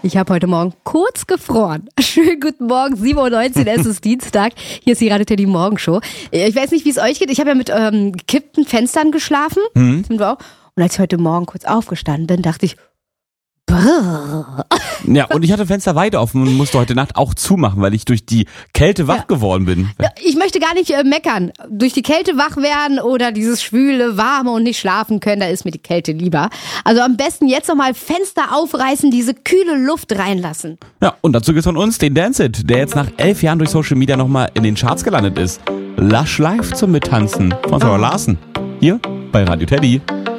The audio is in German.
Ich habe heute Morgen kurz gefroren. Schönen guten Morgen, 7:19 Uhr, es ist Dienstag. Hier ist die Radio Teddy Morgenshow. Ich weiß nicht, wie es euch geht. Ich habe ja mit gekippten Fenstern geschlafen. Und als ich heute Morgen kurz aufgestanden bin, dachte ich, brrr. Ja, und ich hatte Fenster weit offen und musste heute Nacht auch zumachen, weil ich durch die Kälte wach geworden bin. Ja, ich möchte gar nicht meckern. Durch die Kälte wach werden oder dieses schwüle, warme und nicht schlafen können, da ist mir die Kälte lieber. Also am besten jetzt nochmal Fenster aufreißen, diese kühle Luft reinlassen. Ja, und dazu gibt's von uns den Dance It, der jetzt nach 11 Jahren durch Social Media nochmal in den Charts gelandet ist. Lush Life zum Mittanzen von Sarah Larsen. Hier bei Radio Teddy.